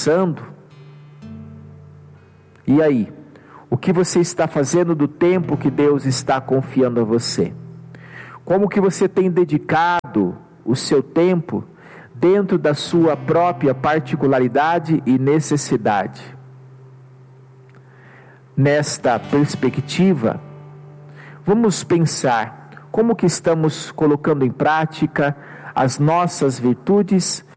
passando? E aí? O que você está fazendo do tempo que Deus está confiando a você? Como que você tem dedicado o seu tempo dentro da sua própria particularidade e necessidade? Nesta perspectiva, vamos pensar como que estamos colocando em prática as nossas virtudes